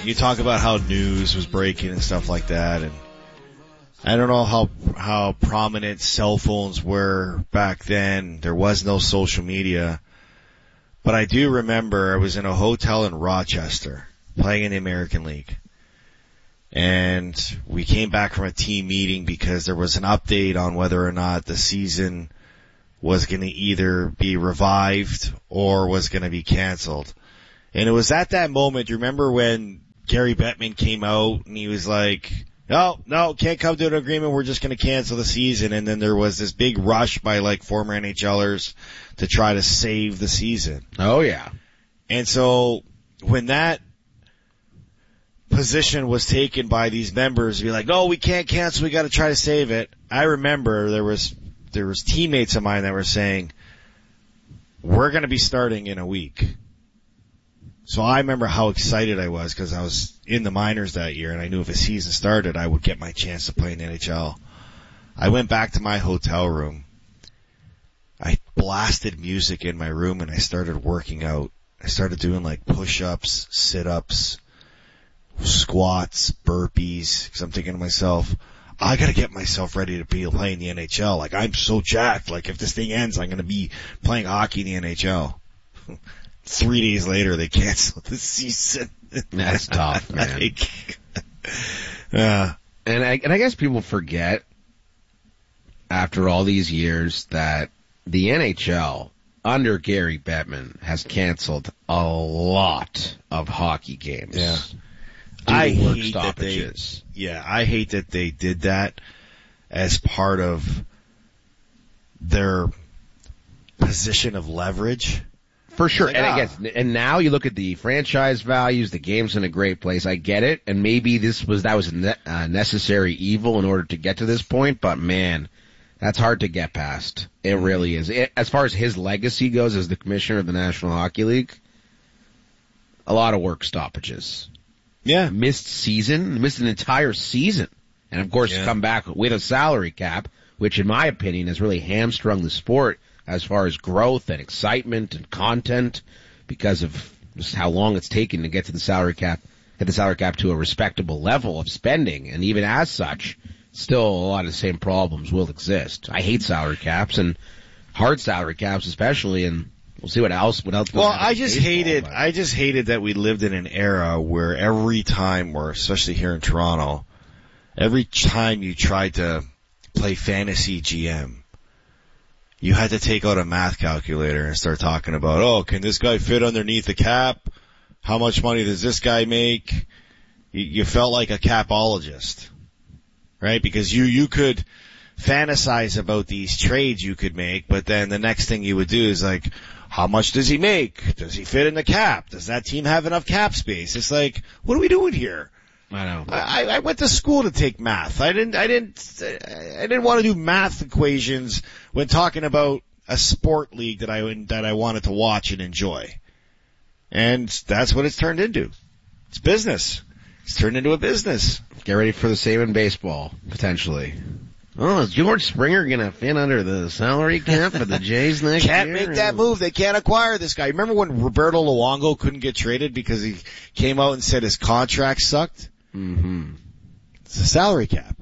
you talk about how news was breaking and stuff like that, and I don't know how prominent cell phones were back then. There was no social media. But I do remember I was in a hotel in Rochester playing in the American League. And we came back from a team meeting because there was an update on whether or not the season was going to either be revived or was going to be canceled. And it was at that moment, you remember when Gary Bettman came out and he was like, no, can't come to an agreement, we're just going to cancel the season. And then there was this big rush by like former NHLers to try to save the season. Oh yeah. And so when that position was taken by these members to be like, no, we can't cancel, we got to try to save it. I remember there was teammates of mine that were saying, we're going to be starting in a week. So I remember how excited I was because I was in the minors that year and I knew if a season started, I would get my chance to play in the NHL. I went back to my hotel room. I blasted music in my room and I started working out. I started doing like push-ups, sit-ups, squats, burpees, because I'm thinking to myself, I gotta get myself ready to be playing the NHL. Like, I'm so jacked. Like, if this thing ends, I'm gonna be playing hockey in the NHL. 3 days later, they canceled the season. That's tough, man. And I guess people forget, after all these years, that the NHL, under Gary Bettman, has canceled a lot of hockey games. Yeah. I hate that they did that as part of their position of leverage. For sure. Like, and now you look at the franchise values, the game's in a great place. I get it. And maybe that was a necessary evil in order to get to this point, but man, that's hard to get past. It really is. As far as his legacy goes as the commissioner of the National Hockey League, a lot of work stoppages. Yeah. Missed an entire season. And of course, come back with a salary cap, which in my opinion has really hamstrung the sport as far as growth and excitement and content because of just how long it's taken to get the salary cap to a respectable level of spending. And even as such, still a lot of the same problems will exist. I hate salary caps and hard salary caps especially, and we'll see what else. Well, I just hated that we lived in an era where every time, or especially here in Toronto, every time you tried to play fantasy GM, you had to take out a math calculator and start talking about, can this guy fit underneath the cap? How much money does this guy make? You felt like a capologist, right? Because you could fantasize about these trades you could make, but then the next thing you would do is like, how much does he make? Does he fit in the cap? Does that team have enough cap space? It's like, what are we doing here? I know. I went to school to take math. I didn't want to do math equations when talking about a sport league that I wanted to watch and enjoy. And that's what it's turned into. It's business. It's turned into a business. Get ready for the same in baseball, potentially. Oh, is George Springer gonna fit under the salary cap for the Jays next year? Can't make that move. They can't acquire this guy. Remember when Roberto Luongo couldn't get traded because he came out and said his contract sucked? Mm-hmm. It's a salary cap.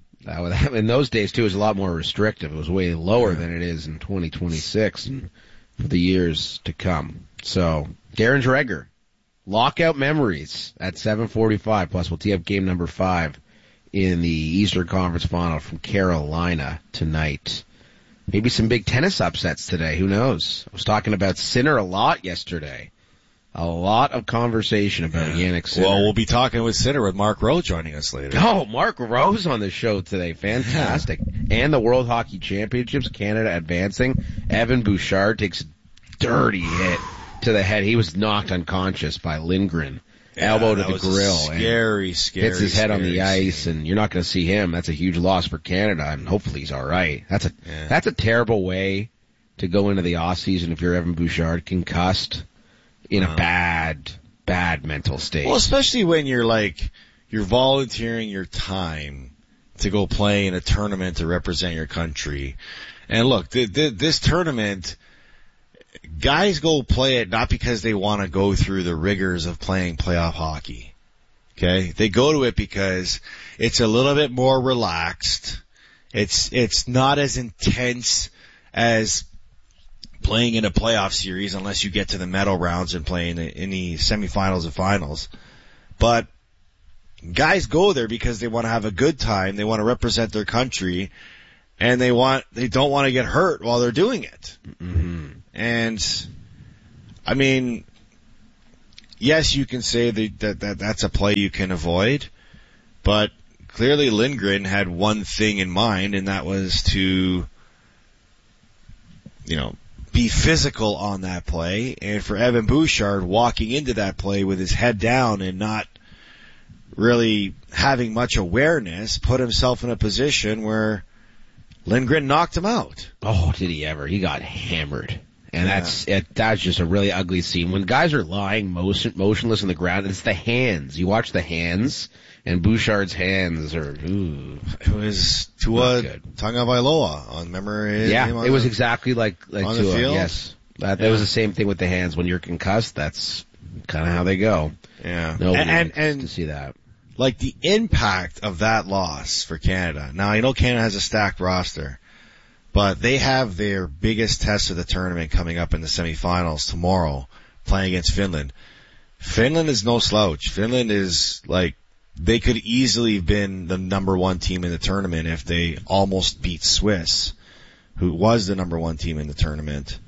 In those days too, it was a lot more restrictive. It was way lower than it is in 2026 and for the years to come. So, Darren Dreger, lockout memories at 7:45. Plus, we'll tee up game number 5 in the Eastern Conference Final from Carolina tonight. Maybe some big tennis upsets today. Who knows? I was talking about Sinner a lot yesterday. A lot of conversation about Jannik Sinner. Well, we'll be talking with Sinner with Mark Rowe joining us later. Oh, Mark Rowe's on the show today. Fantastic. And the World Hockey Championships, Canada advancing. Evan Bouchard takes a dirty hit to the head. He was knocked unconscious by Lindgren. Elbow to the grill. Scary. Hits his head on the ice, and you're not going to see him. That's a huge loss for Canada, and hopefully he's all right. That's a terrible way to go into the off season if you're Evan Bouchard, concussed in a bad mental state. Well, especially when you're volunteering your time to go play in a tournament to represent your country. And look, this tournament, guys go play it not because they want to go through the rigors of playing playoff hockey. Okay? They go to it because it's a little bit more relaxed. It's not as intense as playing in a playoff series unless you get to the medal rounds and play in the semifinals and finals. But guys go there because they want to have a good time, they want to represent their country, and they don't want to get hurt while they're doing it. Mm-hmm. And I mean, yes, you can say that's a play you can avoid, but clearly Lindgren had one thing in mind, and that was to, be physical on that play. And for Evan Bouchard, walking into that play with his head down and not really having much awareness, put himself in a position where Lindgren knocked him out. Oh, did he ever? He got hammered. And that's just a really ugly scene. When guys are lying motionless on the ground, it's the hands. You watch the hands, and Bouchard's hands are, ooh. It was Tua Tagovailoa on memory. Yeah, it was exactly like on Tua. the field. Yes. That was the same thing with the hands. When you're concussed, that's kind of how they go. Yeah. Nobody wants to see that. Like the impact of that loss for Canada. Now, I know Canada has a stacked roster, but they have their biggest test of the tournament coming up in the semifinals tomorrow, playing against Finland. Finland is no slouch. Finland is they could easily have been the number one team in the tournament if they almost beat Swiss, who was the number one team in the tournament.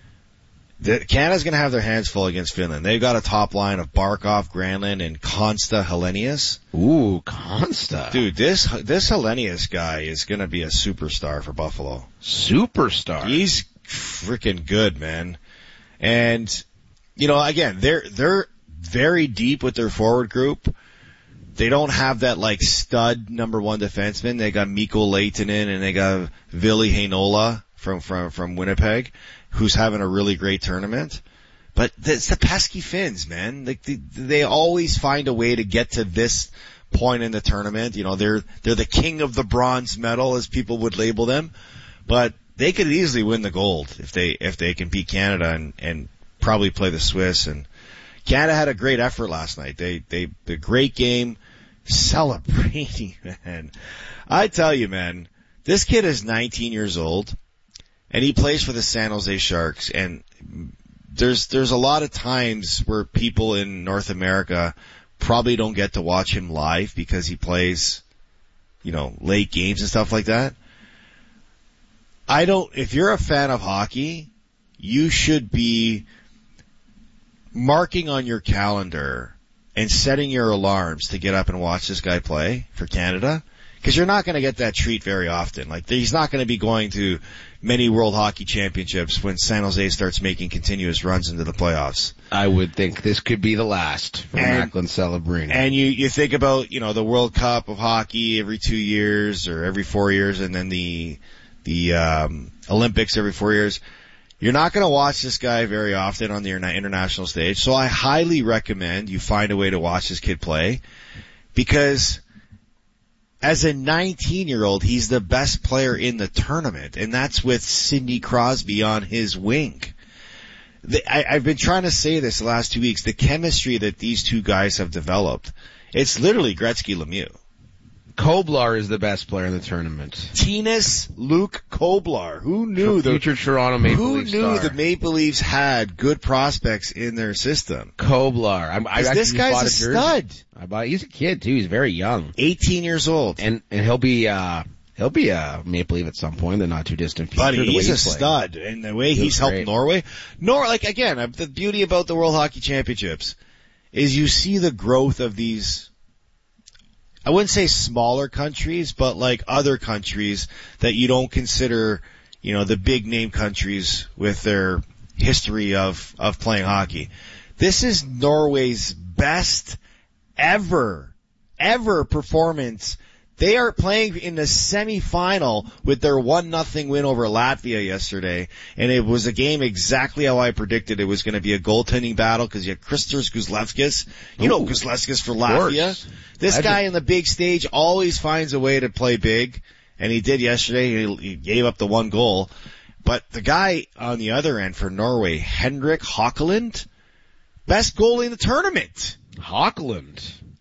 Canada's going to have their hands full against Finland. They've got a top line of Barkov, Granlund, and Konsta Helenius. Ooh, Konsta. Dude, this Helenius guy is going to be a superstar for Buffalo. Superstar. He's freaking good, man. And, again, they're very deep with their forward group. They don't have that stud number one defenseman. They got Mikko Lehtinen and they got Ville Heinola from Winnipeg, who's having a really great tournament. But it's the pesky Finns, man. They always find a way to get to this point in the tournament. They're the king of the bronze medal, as people would label them. But they could easily win the gold if they can beat Canada and probably play the Swiss. And Canada had a great effort last night. The great game, celebrating, man. I tell you, man, this kid is 19 years old. And he plays for the San Jose Sharks, and there's a lot of times where people in North America probably don't get to watch him live because he plays, late games and stuff like that. If you're a fan of hockey, you should be marking on your calendar and setting your alarms to get up and watch this guy play for Canada. Because you're not going to get that treat very often. He's not going to be going to many World Hockey Championships when San Jose starts making continuous runs into the playoffs. I would think this could be the last for Macklin Celebrini. And you think about, the World Cup of hockey every 2 years or every 4 years, and then the Olympics every 4 years. You're not going to watch this guy very often on the international stage. So I highly recommend you find a way to watch this kid play, because as a 19-year-old, he's the best player in the tournament, and that's with Sidney Crosby on his wing. I've been trying to say this the last 2 weeks. The chemistry that these two guys have developed, it's literally Gretzky-Lemieux. Koblar is the best player in the tournament. Tinas Luke Koblar. Who knew future Toronto Maple Leafs star. Who knew the Maple Leafs had good prospects in their system? Koblar. This guy's a stud. He's a kid too. He's very young. 18 years old. And he'll be a Maple Leaf at some point in the not too distant future. But he's a stud, and the way he's helped Norway. Again, the beauty about the World Hockey Championships is you see the growth of these, I wouldn't say smaller countries, but other countries that you don't consider, the big name countries with their history of playing hockey. This is Norway's best ever performance. They are playing in the semifinal with their 1-0 win over Latvia yesterday, and it was a game exactly how I predicted it was going to be, a goaltending battle, because you had Kristus Guzlevskis. Guzlevskis for Latvia. This guy in the big stage always finds a way to play big, and he did yesterday. He gave up the one goal. But the guy on the other end for Norway, Henrik Hakeland, best goalie in the tournament.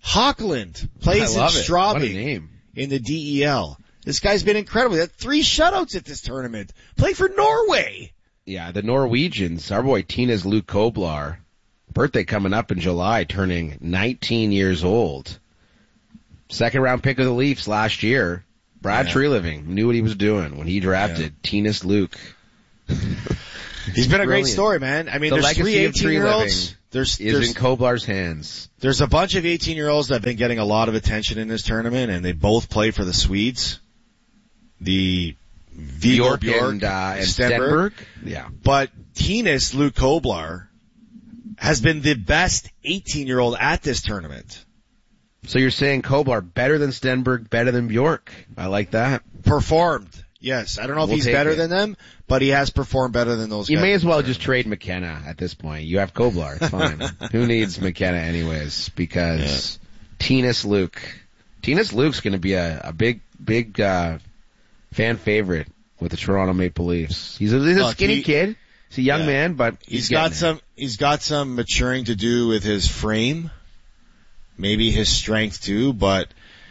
Hockland plays in What a Straubing name. in the DEL. This guy's been incredible. He had 3 shutouts at this tournament. Played for Norway. Yeah, the Norwegians, our boy Tina's Luke Koblar, birthday coming up in July, turning 19 years old. Second round pick of the Leafs last year. Brad Treliving knew what he was doing when he drafted Tina's Luke. He's been a great story, man. I mean, the there's 3 legacy of 18-year-olds. Is in Koblar's hands. There's a bunch of 18-year-olds that have been getting a lot of attention in this tournament, and they both play for the Swedes. The Bjork and Stenberg. Yeah. But Tina's Luke Koblar has been the best 18-year-old at this tournament. So you're saying Koblar better than Stenberg, better than Bjork? I like that. Performed. Yes. I don't know if he's better than them, but he has performed better than those guys. You may as well just trade McKenna at this point. You have Koblar. It's fine. Who needs McKenna anyways? Because Tina's Luke's going to be a big fan favorite with the Toronto Maple Leafs. He's a skinny kid. He's a young man, but he's got some maturing to do with his frame. Maybe his strength too, but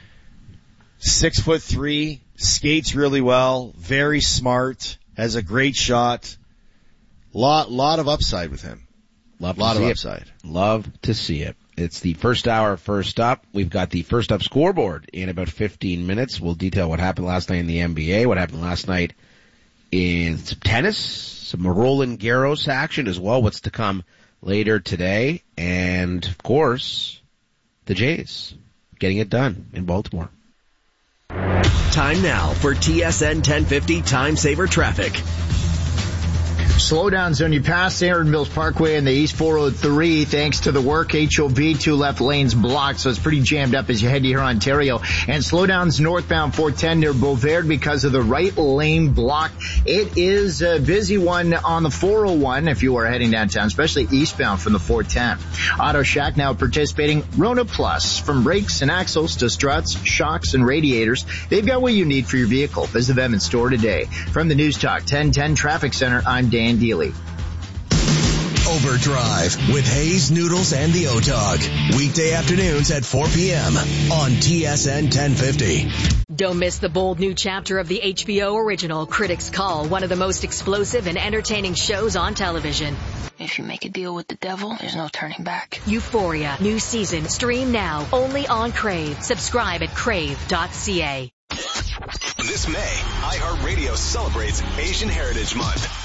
6'3", skates really well, very smart, has a great shot. Lot of upside with him. Lot of upside. Love to see it. It's the first hour, first up. We've got the first up scoreboard in about 15 minutes. We'll detail what happened last night in the NBA, what happened last night in some tennis, some Roland Garros action as well, what's to come later today, and of course, the Jays getting it done in Baltimore. Time now for TSN 1050 Time Saver Traffic. Slowdowns when you pass Aaron Mills Parkway and the East 403 thanks to the work. HOV 2 left lanes blocked, so it's pretty jammed up as you head to here, Ontario. And slowdowns northbound 410 near Beauvert because of the right lane block. It is a busy one on the 401 if you are heading downtown, especially eastbound from the 410. Auto Shack now participating. Rona Plus, from brakes and axles to struts, shocks, and radiators. They've got what you need for your vehicle. Visit them in store today. From the News Talk 1010 Traffic Center, I'm Dan Dealey. Overdrive with Hayes, Noodles, and the O-Dog. Weekday afternoons at 4 p.m. on TSN 1050. Don't miss the bold new chapter of the HBO original Critics Call, one of the most explosive and entertaining shows on television. If you make a deal with the devil, there's no turning back. Euphoria, new season, stream now, only on Crave. Subscribe at crave.ca. This May, iHeartRadio celebrates Asian Heritage Month.